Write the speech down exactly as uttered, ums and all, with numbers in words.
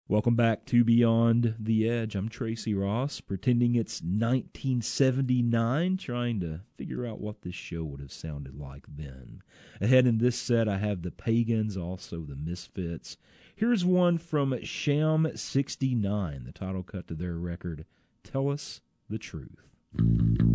Welcome back to Beyond the Edge. I'm Tracy Ross, pretending it's nineteen seventy-nine, trying to figure out what this show would have sounded like then. Ahead in this set, I have the Pagans, also the Misfits. Here's one from Sham sixty-nine, the title cut to their record, Tell Us the Truth.